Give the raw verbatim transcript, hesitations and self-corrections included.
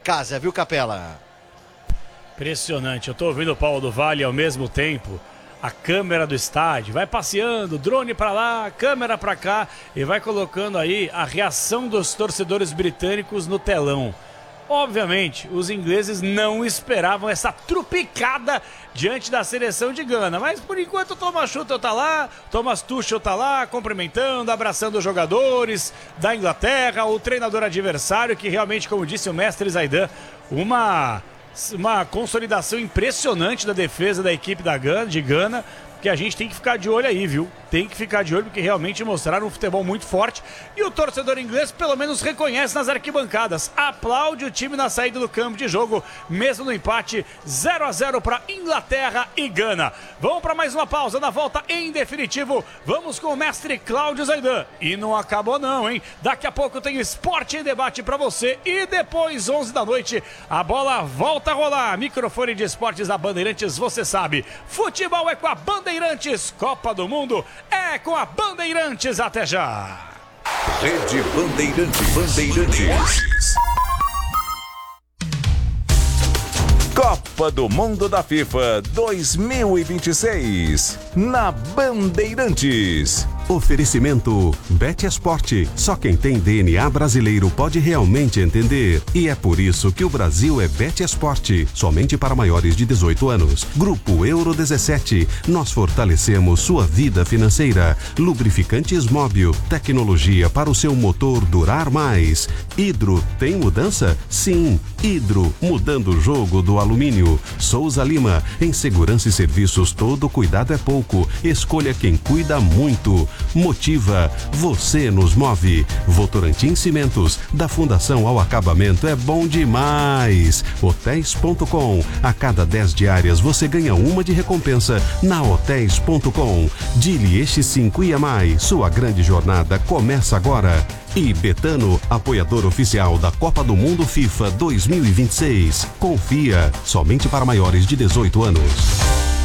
casa, viu, Capela? Impressionante, eu tô ouvindo o Paulo do Vale ao mesmo tempo. A câmera do estádio vai passeando, drone pra lá, câmera pra cá e vai colocando aí a reação dos torcedores britânicos no telão. Obviamente, os ingleses não esperavam essa trupicada diante da seleção de Gana. Mas por enquanto o Thomas Tuchel tá lá, Thomas Tuchel tá lá, cumprimentando, abraçando os jogadores da Inglaterra, o treinador adversário, que realmente, como disse o mestre Zaidan, uma, uma consolidação impressionante da defesa da equipe da Gana, de Gana, que a gente tem que ficar de olho aí, viu? Tem que ficar de olho porque realmente mostraram um futebol muito forte e o torcedor inglês pelo menos reconhece nas arquibancadas. Aplaude o time na saída do campo de jogo, mesmo no empate zero a zero para Inglaterra e Gana. Vamos para mais uma pausa. Na volta, em definitivo, vamos com o mestre Cláudio Zaidan. E não acabou não, hein? Daqui a pouco tem Esporte em Debate para você e depois, onze da noite, a bola volta a rolar. Microfone de esportes da Bandeirantes, você sabe. Futebol é com a Bandeirantes, Copa do Mundo é com a Bandeirantes. Até já. Rede Bandeirantes. Bandeirantes. Copa do Mundo da FIFA dois mil e vinte e seis na Bandeirantes. Oferecimento Betesport. Só quem tem D N A brasileiro pode realmente entender. E é por isso que o Brasil é Betesport. Somente para maiores de dezoito anos. Grupo Euro dezessete. Nós fortalecemos sua vida financeira. Lubrificantes Móbil. Tecnologia para o seu motor durar mais. Hidro. Tem mudança? Sim. Hidro. Mudando o jogo do alumínio. Souza Lima. Em segurança e serviços, todo cuidado é pouco. Escolha quem cuida muito. Motiva, você nos move. Votorantim Cimentos, da fundação ao acabamento é bom demais. Hotéis ponto com, a cada dez diárias você ganha uma de recompensa na Hotéis ponto com. Dili Eixi cinco I A M A I, sua grande jornada começa agora. E Betano, apoiador oficial da Copa do Mundo FIFA dois mil e vinte e seis. Confia, somente para maiores de dezoito anos.